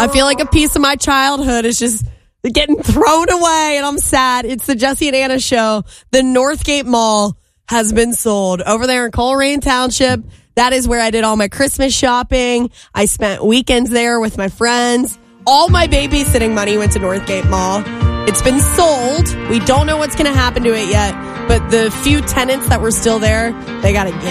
I feel like a piece of my childhood is just getting thrown away, and I'm sad. It's the Jesse and Anna show. The Northgate Mall has been sold over there in Coleraine Township. That is where I did all my Christmas shopping. I spent weekends there with my friends. All my babysitting money went to Northgate Mall. It's been sold. We don't know what's going to happen to it yet, but the few tenants that were still there, they got to get